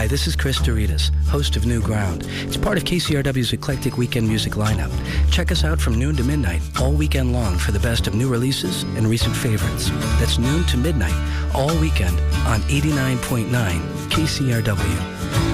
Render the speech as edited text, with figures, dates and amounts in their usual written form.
Hi, this is Chris Doritas, host of New Ground. It's part of KCRW's eclectic weekend music lineup. Check us out from noon to midnight all weekend long for the best of new releases and recent favorites. That's noon to midnight all weekend on 89.9 KCRW.